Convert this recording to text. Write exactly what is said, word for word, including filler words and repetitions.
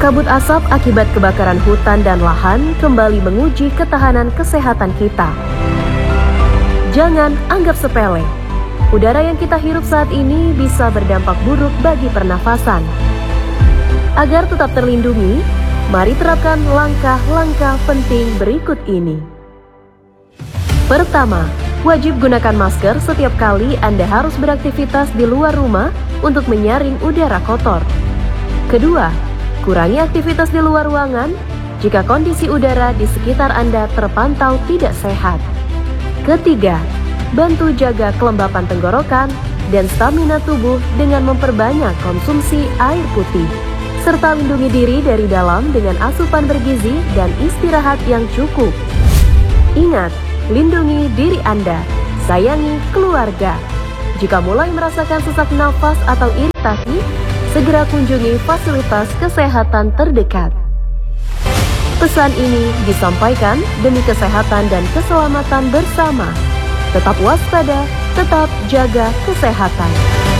Kabut asap akibat kebakaran hutan dan lahan kembali menguji ketahanan kesehatan kita. Jangan anggap sepele. Udara yang kita hirup saat ini bisa berdampak buruk bagi pernafasan. Agar tetap terlindungi, mari terapkan langkah-langkah penting berikut ini. Pertama, wajib gunakan masker setiap kali Anda harus beraktivitas di luar rumah untuk menyaring udara kotor. Kedua, kurangi aktivitas di luar ruangan jika kondisi udara di sekitar Anda terpantau tidak sehat. Ketiga, bantu jaga kelembapan tenggorokan dan stamina tubuh dengan memperbanyak konsumsi air putih, serta lindungi diri dari dalam dengan asupan bergizi dan istirahat yang cukup. Ingat, lindungi diri Anda, sayangi keluarga. Jika mulai merasakan sesak nafas atau iritasi, segera kunjungi fasilitas kesehatan terdekat. Pesan ini disampaikan demi kesehatan dan keselamatan bersama. Tetap waspada, tetap jaga kesehatan.